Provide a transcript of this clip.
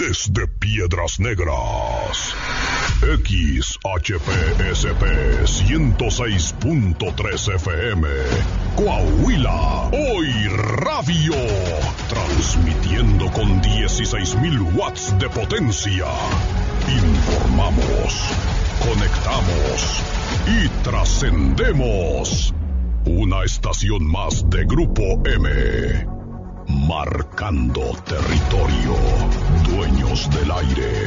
desde Piedras Negras. XHPSP 106.3 FM, Coahuila, Hoy Radio, transmitiendo con 16,000 watts de potencia. Informamos, conectamos y trascendemos. Una estación más de Grupo M. Marcando territorio, dueños del aire.